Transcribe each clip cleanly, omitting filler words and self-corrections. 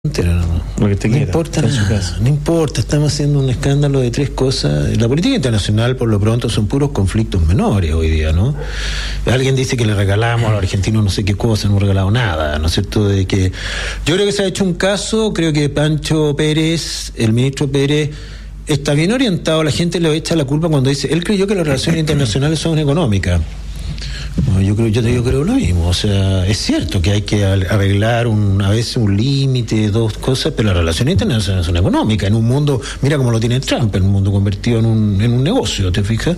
Lo que te no quiera, importa nada, no importa, estamos haciendo un escándalo de tres cosas. La política internacional por lo pronto son puros conflictos menores hoy día, ¿no? Alguien dice que le regalamos a los argentinos no sé qué cosa, no hemos regalado nada, ¿no es cierto? De que yo creo que se ha hecho un caso, creo que Pancho Pérez, el ministro Pérez, está bien orientado. La gente le echa la culpa cuando dice, él creyó que las relaciones internacionales son económicas. No, yo creo lo mismo. O sea, es cierto que hay que arreglar a veces un límite, dos cosas, pero las relaciones internacionales son económicas. En un mundo, mira cómo lo tiene Trump, en un mundo convertido en un negocio, ¿te fijas?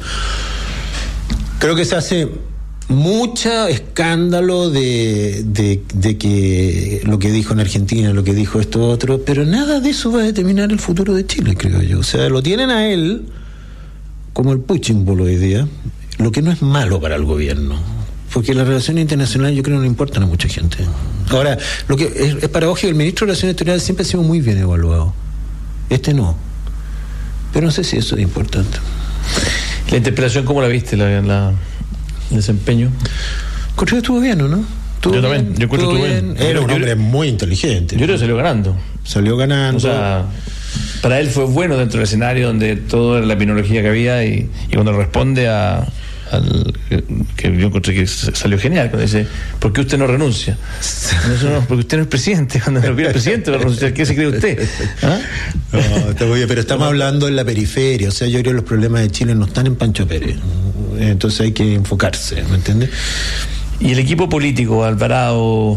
Creo que se hace mucho escándalo de que lo que dijo en Argentina, lo que dijo esto otro, pero nada de eso va a determinar el futuro de Chile, creo yo. O sea, lo tienen a él como el punching ball hoy día, lo que no es malo para el gobierno, porque las relaciones internacionales yo creo no le importan a mucha gente. Ahora, lo que es paradójico, el ministro de Relaciones Exteriores siempre ha sido muy bien evaluado, este no, pero no sé si eso es importante. La interpelación, ¿cómo la viste? El desempeño. Creo que estuvo bien, ¿o no? Yo también, yo encuentro que estuvo bien. Era un hombre muy inteligente. Yo creo que salió ganando. O sea, para él fue bueno dentro del escenario donde toda la epidemiología que había y cuando responde que yo encontré que salió genial, cuando dice, ¿por qué usted no renuncia? No, porque usted no es presidente. Cuando lo pide el presidente va a renunciar. ¿Qué se cree usted? ¿Ah? No, está muy bien, pero estamos hablando en la periferia. O sea, yo creo que los problemas de Chile no están en Pancho Pérez, entonces hay que enfocarse, ¿me entiendes? Y el equipo político, Alvarado,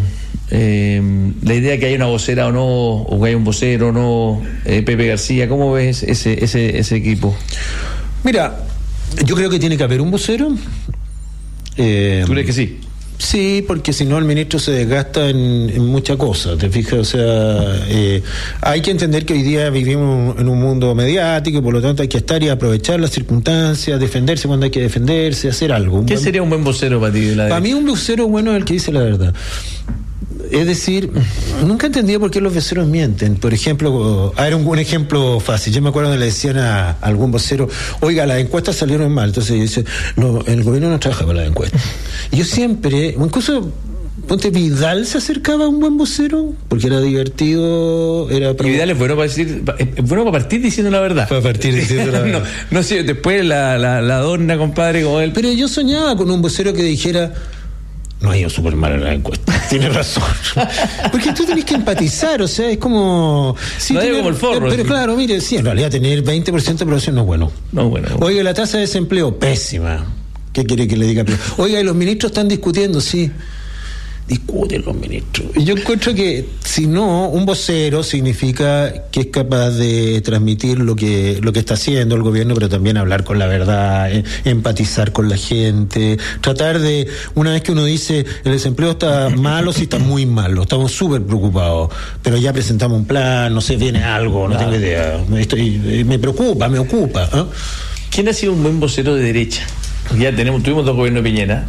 la idea que haya una vocera o no, o que haya un vocero o no, Pepe García, ¿cómo ves ese equipo? Mira, yo creo que tiene que haber un vocero. ¿Tú crees que sí? Sí, porque si no el ministro se desgasta en muchas cosas, ¿te fijas? O sea, hay que entender que hoy día vivimos en un mundo mediático y por lo tanto hay que estar y aprovechar las circunstancias, defenderse cuando hay que defenderse, hacer algo. ¿Qué sería un buen vocero para ti? Para mí un vocero bueno es el que dice la verdad. Es decir, nunca he entendido por qué los voceros mienten. Por ejemplo, era un ejemplo fácil. Yo me acuerdo cuando le decían a algún vocero, oiga, las encuestas salieron mal. Entonces dice, no, el gobierno no trabaja con las encuestas. Y yo siempre, incluso ponte, Vidal se acercaba a un buen vocero porque era divertido. Y Vidal es bueno para decir, es bueno para partir diciendo la verdad. Para partir diciendo la verdad. no sé, después la adorna, compadre, como él. Pero yo soñaba con un vocero que dijera, no ha ido súper mal en la encuesta. Tienes razón. Porque tú tenés que empatizar, o sea, es como... Sí, no como el forro. Pero claro, mire, sí, en realidad tener 20% de aprobación no es bueno. No, bueno. Oiga, la tasa de desempleo, pésima. ¿Qué quiere que le diga? Oiga, y los ministros están discutiendo, sí. Discuten los ministros. Y yo encuentro que, si no, un vocero significa que es capaz de transmitir lo que está haciendo el gobierno, pero también hablar con la verdad, empatizar con la gente, tratar de, una vez que uno dice el desempleo está malo, sí está muy malo, estamos súper preocupados, pero ya presentamos un plan, no sé, viene algo, no tengo idea, me preocupa, me ocupa. ¿Quién ha sido un buen vocero de derecha? Ya tuvimos dos gobiernos de Piñera.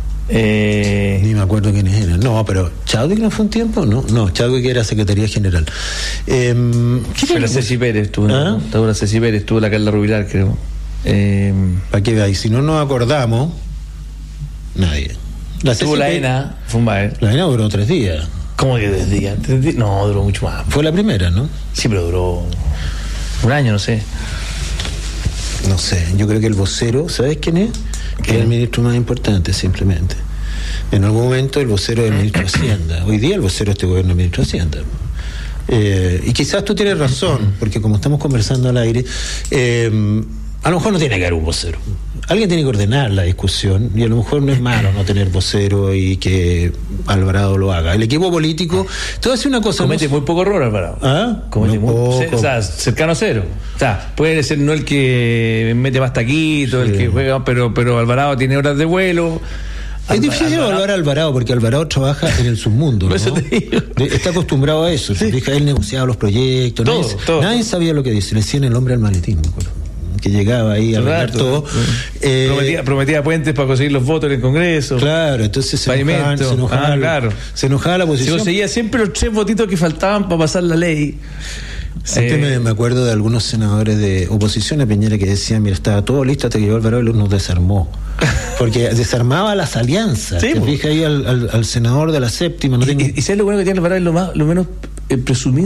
Ni me acuerdo quiénes eran. No, pero Chadwick no fue un tiempo, no, Chadwick era Secretaría General. Fue la Ceci Pérez, estuvo la Carla Rubilar, creo. ¿Para qué veáis? Si no nos acordamos, nadie. Estuvo la ENA, Fumbaer. La ENA duró 3 días. ¿Cómo que 3 días? No, duró mucho más. Fue la primera, ¿no? Sí, pero duró un año, no sé. No sé, yo creo que el vocero, ¿sabes quién es? Que es el ministro más importante, simplemente. En algún momento el vocero es el ministro de Hacienda. Hoy día el vocero de este gobierno es el ministro de Hacienda. Y quizás tú tienes razón, porque como estamos conversando al aire, a lo mejor no tiene que haber un vocero. Alguien tiene que ordenar la discusión y a lo mejor no es malo no tener vocero y que Alvarado lo haga. El equipo político, te voy a decir una cosa. Comete muy poco error, Alvarado. ¿Ah? Comete o sea, cercano a cero. O sea, puede ser no el que mete más taquito, sí, el que juega, pero Alvarado tiene horas de vuelo. Es difícil evaluar a Alvarado porque Alvarado trabaja en el submundo, ¿no? Eso te digo. Está acostumbrado a eso. Sí. Él negociaba los proyectos. Nadie sabía lo que dice. Le decían el hombre al maletín, me acuerdo, que llegaba ahí a arreglar todo. Prometía puentes para conseguir los votos en el Congreso. Claro, entonces se enojaba claro. Se enojaba la oposición. Se conseguía siempre los 3 votitos que faltaban para pasar la ley. Siempre me acuerdo de algunos senadores de oposición a Piñera que decían, mira, estaba todo listo hasta que llegó Alvarado y nos desarmó. porque desarmaba las alianzas. Sí, te fijas ahí al senador de la séptima. No tengo... ¿Y sabes lo bueno que tiene Alvarado? Es lo menos presumido